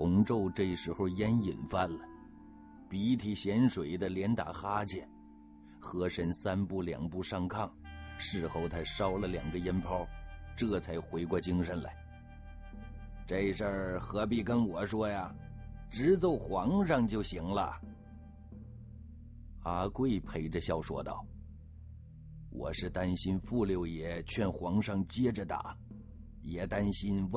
孔宙这时候烟瘾犯了，鼻涕咸水的连打哈欠，和珅3步2步上炕，事后他烧了2个烟泡，这才回过精神来。这事儿何必跟我说呀？直奏皇上就行了。阿贵陪着笑说道：我是担心傅六爷劝皇上接着打，也担心